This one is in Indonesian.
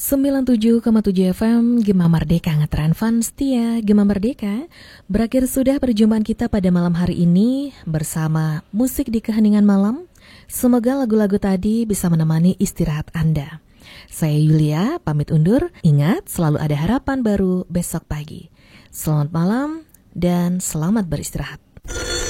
97,7 FM Gema Merdeka ngetren fun setia Gema Merdeka. Berakhir sudah perjumpaan kita pada malam hari ini bersama musik di keheningan malam. Semoga lagu-lagu tadi bisa menemani istirahat Anda. Saya Yulia, pamit undur. Ingat, selalu ada harapan baru besok pagi. Selamat malam dan selamat beristirahat.